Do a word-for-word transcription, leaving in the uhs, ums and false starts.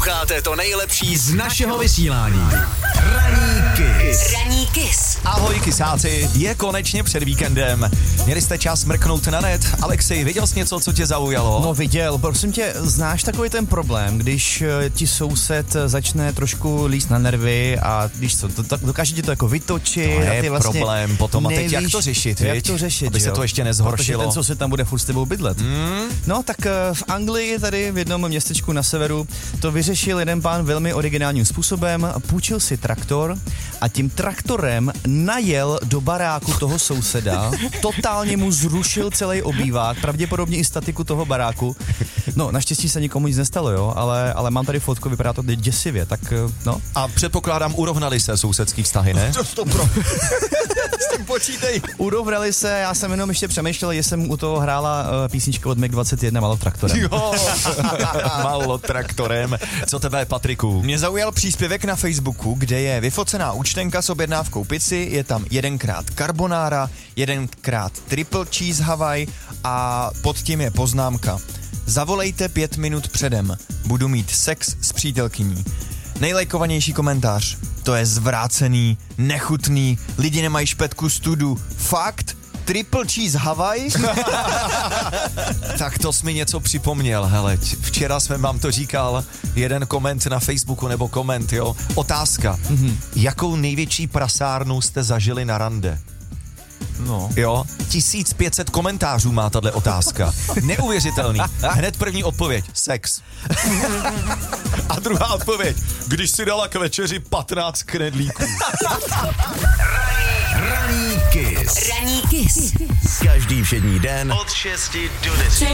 Posloucháte to nejlepší z našeho vysílání. Ranní Kiss. Ranní Kiss. Ahoj kysáci, je konečně před víkendem. Měli jste čas mrknout na net? Alexej, viděl jsi něco, co tě zaujalo? No viděl, prosím tě, znáš takový ten problém, když uh, ti soused začne trošku líst na nervy a když co, to, to, dokáže ti to jako vytočit. To a je ty vlastně problém potom a teď nevíš, jak to řešit, jak viď? to řešit, aby se jo? to ještě nezhoršilo. Protože ten soused tam bude furt s tebou bydlet. Mm. No tak uh, v Anglii, tady v jednom městečku na severu, to vyřešil jeden pán velmi originálním způsobem, půjčil si traktor a tím traktorem najel do baráku toho souseda, totálně mu zrušil celý obývák, pravděpodobně i statiku toho baráku. No, naštěstí se nikomu nic nestalo, jo, ale, ale mám tady fotku, vypadá to děsivě, tak no. A předpokládám, urovnali se sousedský vztahy, ne? Co to pro... S tím počítej. Urovnali se, já jsem jenom ještě přemýšlel, jestli jsem u toho hrála uh, písnička od Meg dvacet jedna Malo traktorem. Jo, Malo traktorem. Co tebe, Patriku? Mě zaujal příspěvek na Facebooku, kde je vyfocená účtenka s objednávkou pizzy, je tam jedenkrát carbonara, jedenkrát triple cheese Hawaii a pod tím je poznámka. Zavolejte pět minut předem, budu mít sex s přítelkyní. Nejlajkovanější komentář, to je zvrácený, nechutný, lidi nemají špetku studu, fakt? Triple cheese Hawaii? Tak to jsi mi něco připomněl, hele, včera jsme vám to říkal, jeden koment na Facebooku nebo koment, jo, otázka, mm-hmm. Jakou největší prasárnu jste zažili na rande? No. Jo, tisíc pět set komentářů má tato otázka. Neuvěřitelný. Hned první odpověď. Sex. A druhá odpověď. Když si dala k večeři patnáct knedlíků. Ranní Kiss. Ranní Kiss. Každý všední den od šesti do deseti.